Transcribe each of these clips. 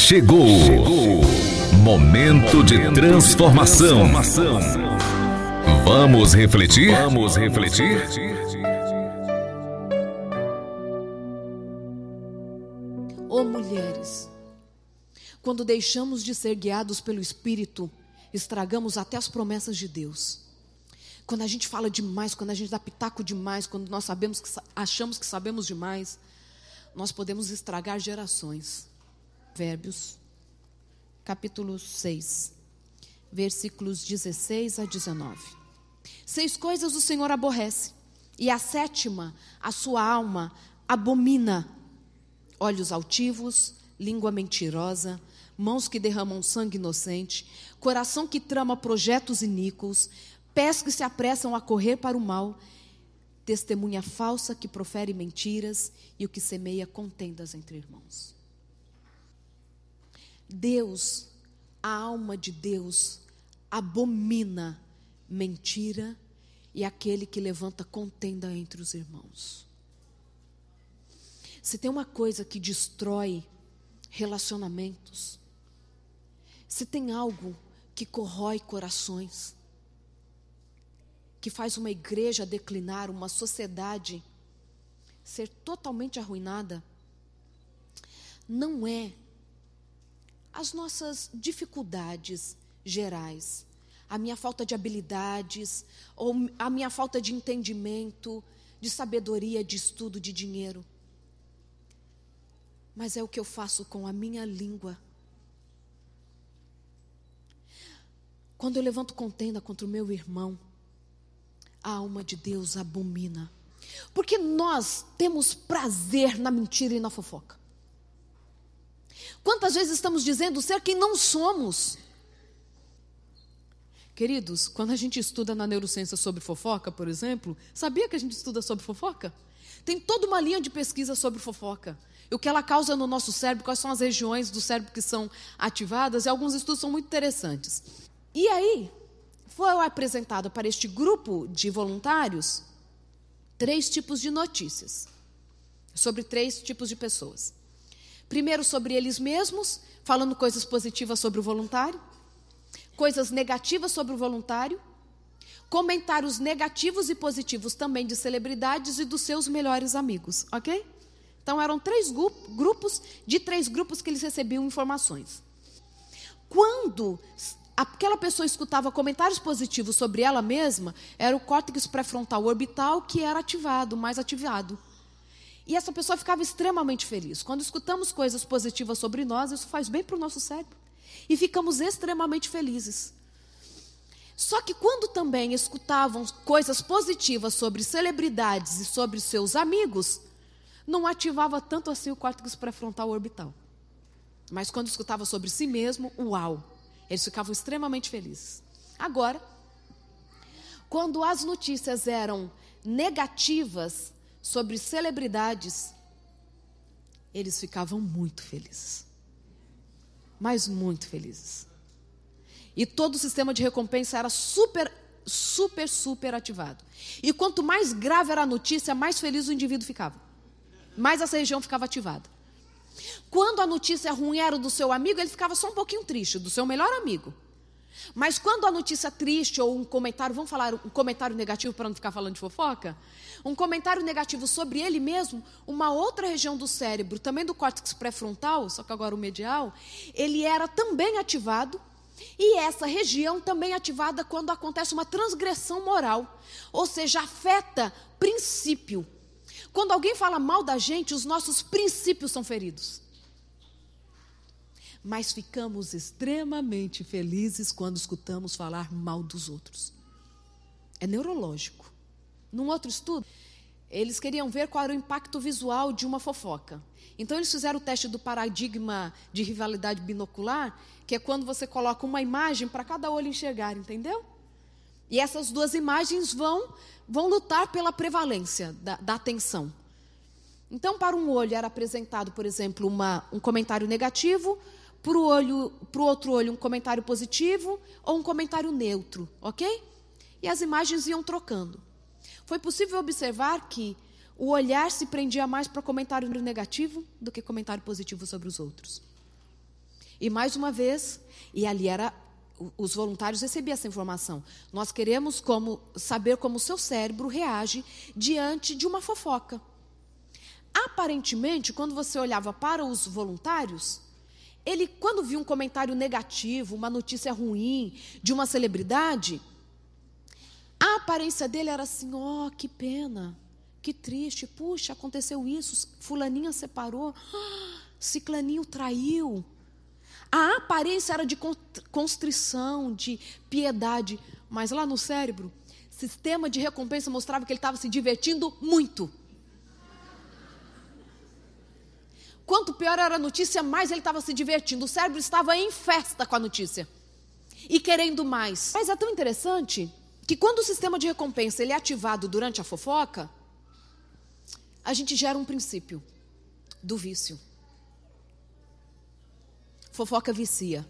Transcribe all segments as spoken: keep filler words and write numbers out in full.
Chegou, Chegou. Momento de transformação. Vamos refletir? Vamos refletir? Ô mulheres, quando deixamos de ser guiados pelo Espírito, estragamos até as promessas de Deus. Quando a gente fala demais, quando a gente dá pitaco demais, quando nós sabemos que, achamos que sabemos demais, nós podemos estragar gerações. Provérbios, capítulo seis, versículos dezesseis a dezenove. Seis coisas o Senhor aborrece, e a sétima a sua alma abomina: olhos altivos, língua mentirosa, mãos que derramam sangue inocente, coração que trama projetos iníquos, pés que se apressam a correr para o mal, testemunha falsa que profere mentiras e o que semeia contendas entre irmãos. Deus, a alma de Deus, abomina mentira e aquele que levanta contenda entre os irmãos. Se tem uma coisa que destrói relacionamentos, se tem algo que corrói corações, que faz uma igreja declinar, uma sociedade ser totalmente arruinada, não é as nossas dificuldades gerais, a minha falta de habilidades, ou a minha falta de entendimento, de sabedoria, de estudo, de dinheiro. Mas é o que eu faço com a minha língua. Quando eu levanto contenda contra o meu irmão, a alma de Deus abomina. Porque nós temos prazer na mentira e na fofoca. Quantas vezes estamos dizendo ser quem não somos? Queridos, quando a gente estuda na neurociência sobre fofoca, por exemplo, sabia que a gente estuda sobre fofoca? Tem toda uma linha de pesquisa sobre fofoca. O que ela causa no nosso cérebro, quais são as regiões do cérebro que são ativadas, e alguns estudos são muito interessantes. E aí, foi apresentado para este grupo de voluntários três tipos de notícias sobre três tipos de pessoas. Primeiro, sobre eles mesmos, falando coisas positivas sobre o voluntário, coisas negativas sobre o voluntário, comentários negativos e positivos também de celebridades e dos seus melhores amigos, ok? Então eram três grupos, de três grupos que eles recebiam informações. Quando aquela pessoa escutava comentários positivos sobre ela mesma, era o córtex pré-frontal orbital que era ativado, mais ativado. E essa pessoa ficava extremamente feliz. Quando escutamos coisas positivas sobre nós, isso faz bem para o nosso cérebro. E ficamos extremamente felizes. Só que quando também escutavam coisas positivas sobre celebridades e sobre seus amigos, não ativava tanto assim o córtex pré-frontal orbital. Mas quando escutava sobre si mesmo, uau, eles ficavam extremamente felizes. Agora, quando as notícias eram negativas sobre celebridades, eles ficavam muito felizes. Mas muito felizes. E todo o sistema de recompensa era super, super, super ativado. E quanto mais grave era a notícia, mais feliz o indivíduo ficava. Mais essa região ficava ativada. Quando a notícia ruim era do seu amigo, ele ficava só um pouquinho triste, do seu melhor amigo. Mas quando a notícia triste ou um comentário, vamos falar um comentário negativo para não ficar falando de fofoca? Um comentário negativo sobre ele mesmo, uma outra região do cérebro, também do córtex pré-frontal, só que agora o medial, ele era também ativado. E essa região também ativada quando acontece uma transgressão moral, ou seja, afeta princípio. Quando alguém fala mal da gente, os nossos princípios são feridos. Mas ficamos extremamente felizes quando escutamos falar mal dos outros. É neurológico. Num outro estudo, eles queriam ver qual era o impacto visual de uma fofoca. Então, eles fizeram o teste do paradigma de rivalidade binocular, que é quando você coloca uma imagem para cada olho enxergar, entendeu? E essas duas imagens vão, vão lutar pela prevalência da, da atenção. Então, para um olho era apresentado, por exemplo, uma, um comentário negativo, para o olho, para o outro olho um comentário positivo ou um comentário neutro, ok? E as imagens iam trocando. Foi possível observar que o olhar se prendia mais para comentário negativo do que comentário positivo sobre os outros. E mais uma vez, e ali era, os voluntários recebiam essa informação. Nós queremos como, saber como o seu cérebro reage diante de uma fofoca. Aparentemente, quando você olhava para os voluntários, ele, quando via um comentário negativo, uma notícia ruim de uma celebridade, a aparência dele era assim: ó, oh, que pena, que triste, puxa, aconteceu isso, fulaninha separou, ciclaninho traiu. A aparência era de constrição, de piedade, mas lá no cérebro, sistema de recompensa mostrava que ele estava se divertindo muito. Quanto pior era a notícia, mais ele estava se divertindo. O cérebro estava em festa com a notícia e querendo mais. Mas é tão interessante que quando o sistema de recompensa ele é ativado durante a fofoca, a gente gera um princípio do vício. Fofoca vicia.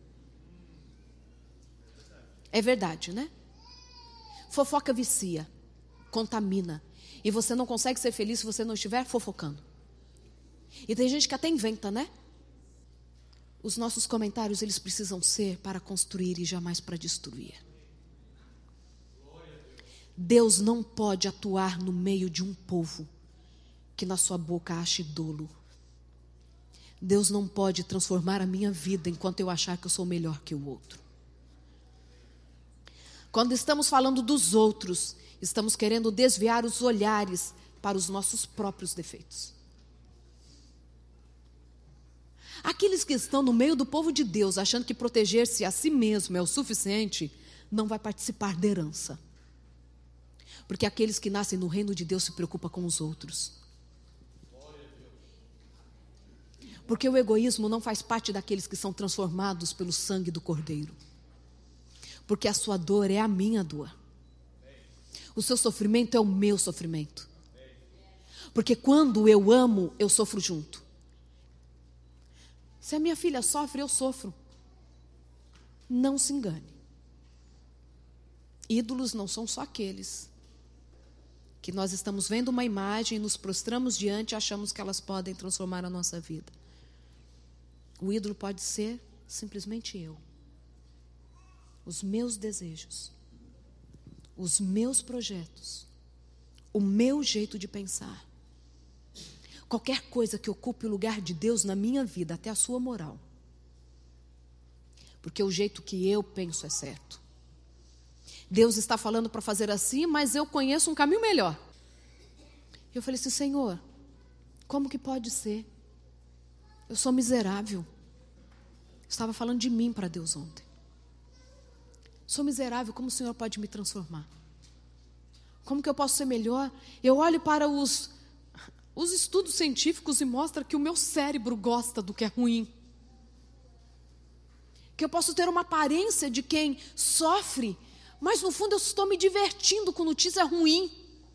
É verdade, né? Fofoca vicia, contamina. E você não consegue ser feliz se você não estiver fofocando. E tem gente que até inventa, né? Os nossos comentários, eles precisam ser para construir e jamais para destruir. Deus não pode atuar no meio de um povo que na sua boca ache dolo. Deus não pode transformar a minha vida enquanto eu achar que eu sou melhor que o outro. Quando estamos falando dos outros, estamos querendo desviar os olhares para os nossos próprios defeitos. Aqueles que estão no meio do povo de Deus, achando que proteger-se a si mesmo é o suficiente, não vai participar da herança. Porque aqueles que nascem no reino de Deus se preocupam com os outros. Porque o egoísmo não faz parte daqueles que são transformados pelo sangue do Cordeiro. Porque a sua dor é a minha dor. O seu sofrimento é o meu sofrimento. Porque quando eu amo, eu sofro junto. Se a minha filha sofre, eu sofro. Não se engane. Ídolos não são só aqueles que nós estamos vendo uma imagem, nos prostramos diante e achamos que elas podem transformar a nossa vida. O ídolo pode ser simplesmente eu. Os meus desejos, os meus projetos, o meu jeito de pensar. Qualquer coisa que ocupe o lugar de Deus na minha vida, até a sua moral. Porque o jeito que eu penso é certo. Deus está falando para fazer assim, mas eu conheço um caminho melhor. Eu falei assim: Senhor, como que pode ser? Eu sou miserável. Eu estava falando de mim para Deus ontem. Sou miserável, como o Senhor pode me transformar? Como que eu posso ser melhor? Eu olho para os... Os estudos científicos e mostram que o meu cérebro gosta do que é ruim. Que eu posso ter uma aparência de quem sofre, mas no fundo eu estou me divertindo com notícia ruim.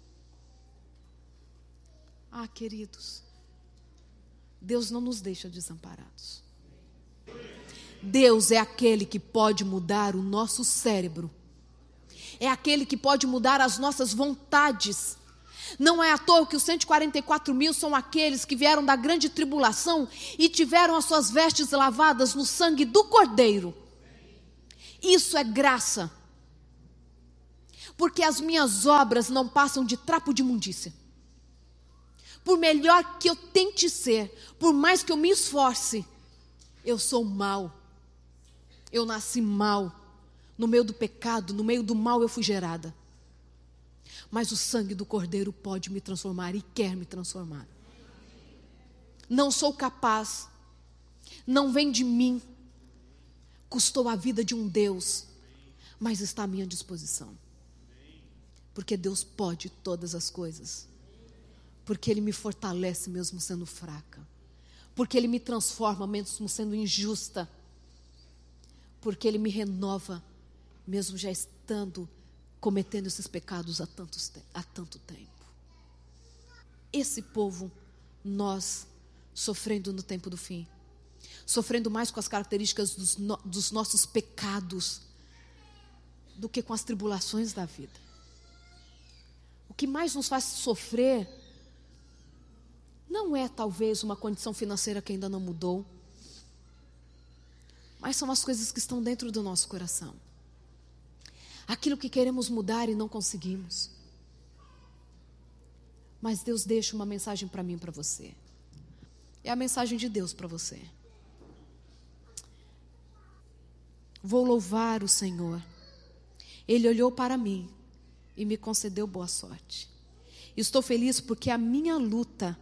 Ah, queridos, Deus não nos deixa desamparados. Deus é aquele que pode mudar o nosso cérebro. É aquele que pode mudar as nossas vontades. Não é à toa que os cento e quarenta e quatro mil são aqueles que vieram da grande tribulação e tiveram as suas vestes lavadas no sangue do Cordeiro. Isso é graça. Porque as minhas obras não passam de trapo de imundícia. Por melhor que eu tente ser, por mais que eu me esforce, eu sou mau. Eu nasci mal. No meio do pecado, no meio do mal eu fui gerada. Mas o sangue do Cordeiro pode me transformar e quer me transformar. Não sou capaz, não vem de mim, custou a vida de um Deus, mas está à minha disposição. Porque Deus pode todas as coisas. Porque Ele me fortalece mesmo sendo fraca. Porque Ele me transforma mesmo sendo injusta. Porque Ele me renova mesmo já estando cometendo esses pecados há, tantos, há tanto tempo. Esse povo, nós, sofrendo no tempo do fim, sofrendo mais com as características dos, no, dos nossos pecados do que com as tribulações da vida. O que mais nos faz sofrer não é talvez uma condição financeira que ainda não mudou. mas são as coisas que estão dentro do nosso coração. Aquilo que queremos mudar e não conseguimos. Mas Deus deixa uma mensagem para mim e para você. É a mensagem de Deus para você. Vou louvar o Senhor. Ele olhou para mim e me concedeu boa sorte. Estou feliz porque a minha luta,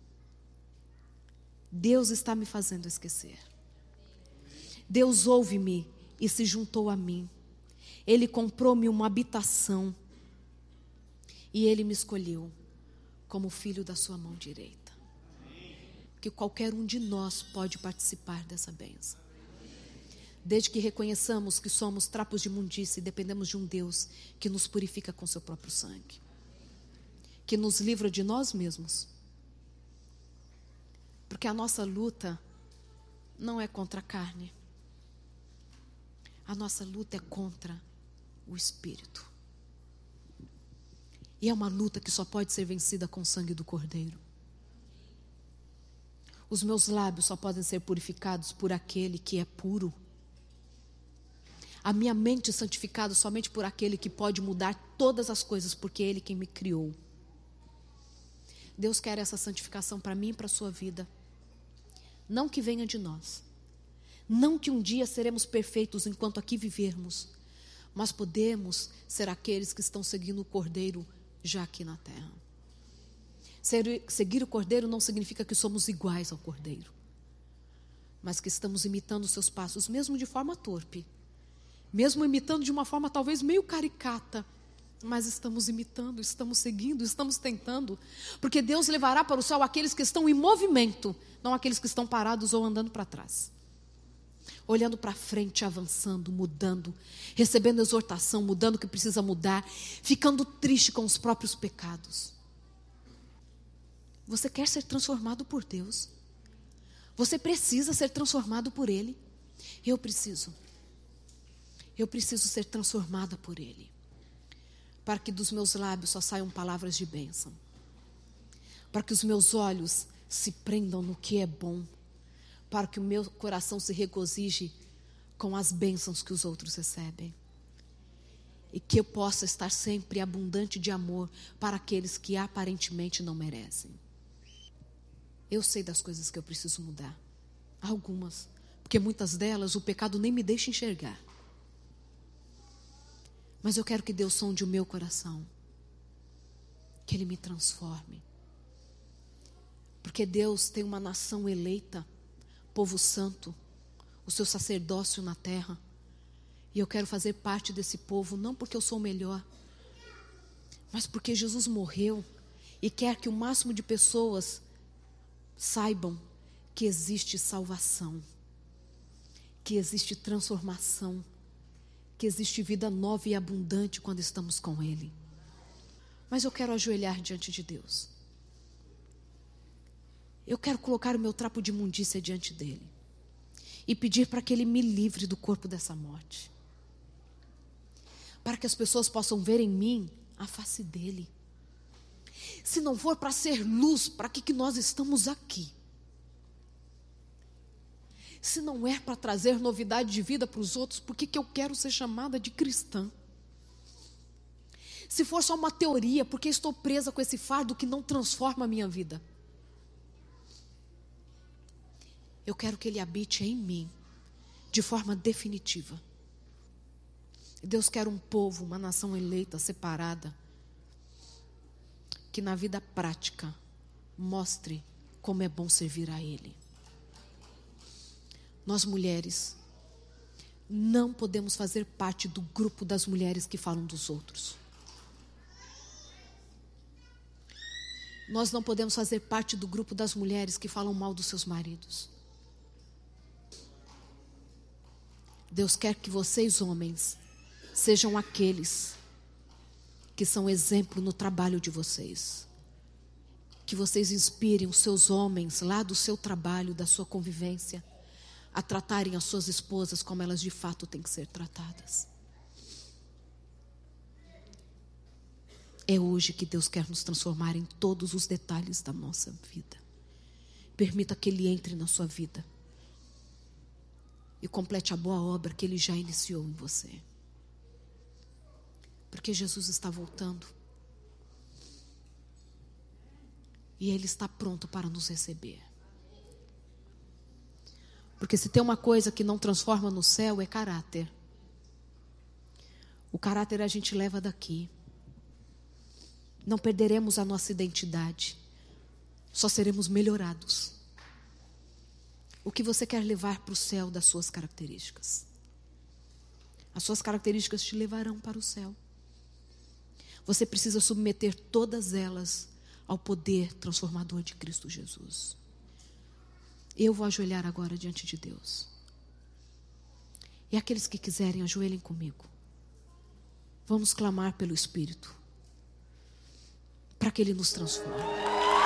Deus está me fazendo esquecer. Deus ouve-me e se juntou a mim. Ele comprou-me uma habitação e Ele me escolheu como filho da sua mão direita. Que qualquer um de nós pode participar dessa bênção. Desde que reconheçamos que somos trapos de imundícia e dependemos de um Deus que nos purifica com seu próprio sangue. Que nos livra de nós mesmos. Porque a nossa luta não é contra a carne. A nossa luta é contra o Espírito. E é uma luta que só pode ser vencida com o sangue do Cordeiro. Os meus lábios só podem ser purificados por aquele que é puro. A minha mente santificada somente por aquele que pode mudar todas as coisas, porque é Ele quem me criou. Deus quer essa santificação para mim e para a sua vida. Não que venha de nós. Não que um dia seremos perfeitos enquanto aqui vivermos. Mas podemos ser aqueles que estão seguindo o Cordeiro já aqui na terra. Seguir o Cordeiro não significa que somos iguais ao Cordeiro, mas que estamos imitando os seus passos, mesmo de forma torpe, mesmo imitando de uma forma talvez meio caricata, mas estamos imitando, estamos seguindo, estamos tentando, porque Deus levará para o céu aqueles que estão em movimento, não aqueles que estão parados ou andando para trás, olhando para frente, avançando, mudando, recebendo exortação, mudando o que precisa mudar, ficando triste com os próprios pecados. Você quer ser transformado por Deus? Você precisa ser transformado por Ele? Eu preciso. Eu preciso ser transformada por Ele. Para que dos meus lábios só saiam palavras de bênção. Para que os meus olhos se prendam no que é bom. Para que o meu coração se regozije com as bênçãos que os outros recebem. E que eu possa estar sempre abundante de amor para aqueles que aparentemente não merecem. Eu sei das coisas que eu preciso mudar. Algumas. Porque muitas delas o pecado nem me deixa enxergar. Mas eu quero que Deus sonde o meu coração. Que Ele me transforme. Porque Deus tem uma nação eleita, povo santo, o seu sacerdócio na terra. E eu quero fazer parte desse povo, não porque eu sou o melhor, mas porque Jesus morreu e quer que o máximo de pessoas saibam que existe salvação, que existe transformação, que existe vida nova e abundante quando estamos com Ele. Mas eu quero ajoelhar diante de Deus. Eu quero colocar o meu trapo de imundícia diante dEle e pedir para que Ele me livre do corpo dessa morte, para que as pessoas possam ver em mim a face dEle. Se não for para ser luz, para que, que nós estamos aqui? Se não é para trazer novidade de vida para os outros, por que, que eu quero ser chamada de cristã? Se for só uma teoria, por que estou presa com esse fardo que não transforma a minha vida? Eu quero que Ele habite em mim, de forma definitiva. Deus quer um povo, uma nação eleita, separada, que na vida prática mostre como é bom servir a Ele. Nós mulheres não podemos fazer parte do grupo das mulheres que falam dos outros. Nós não podemos fazer parte do grupo das mulheres que falam mal dos seus maridos. Deus quer que vocês, homens, sejam aqueles que são exemplo no trabalho de vocês. Que vocês inspirem os seus homens lá do seu trabalho, da sua convivência, a tratarem as suas esposas como elas de fato têm que ser tratadas. É hoje que Deus quer nos transformar em todos os detalhes da nossa vida. Permita que Ele entre na sua vida. e complete a boa obra que Ele já iniciou em você. Porque Jesus está voltando. E Ele está pronto para nos receber. Porque se tem uma coisa que não transforma no céu, é caráter. O caráter a gente leva daqui. Não perderemos a nossa identidade. Só seremos melhorados. O que você quer levar para o céu das suas características? As suas características te levarão para o céu. Você precisa submeter todas elas ao poder transformador de Cristo Jesus. Eu vou ajoelhar agora diante de Deus. E aqueles que quiserem, ajoelhem comigo. Vamos clamar pelo Espírito, para que Ele nos transforme.